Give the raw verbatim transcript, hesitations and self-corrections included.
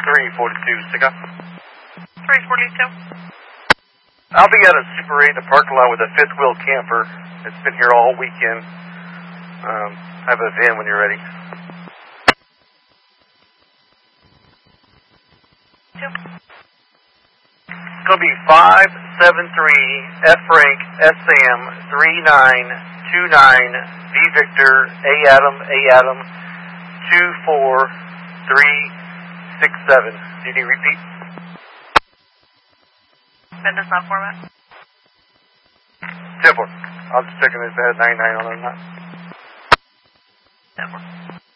three forty-two, stick up. three forty-two. I'll be at a Super eight in the parking lot with a fifth wheel camper. It's been here all weekend. Um, I have a van when you're ready. Two. It's going to be five seven three F Frank S Sam three nine two nine V Victor A Adam A Adam two four three six seven. Do you need repeat? That does not format. Temple. I was just checking if it had ninety-nine on it or not. That works.